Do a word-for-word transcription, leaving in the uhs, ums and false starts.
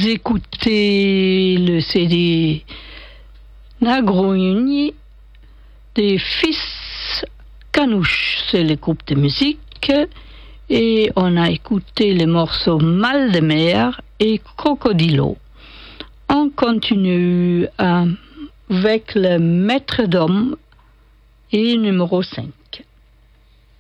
écouté le C D Nagroni des Fils Canouche, c'est le groupe de musique, et on a écouté les morceaux Mal de mer et Crocodilo. On continue avec le Maître d'homme et numéro cinq.